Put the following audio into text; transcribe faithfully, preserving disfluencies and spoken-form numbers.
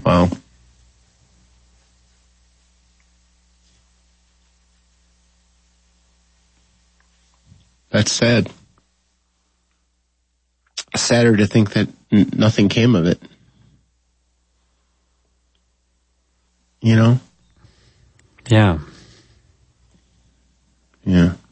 Wow. That's sad. Sadder to think that n- nothing came of it. You know? Yeah. Yeah.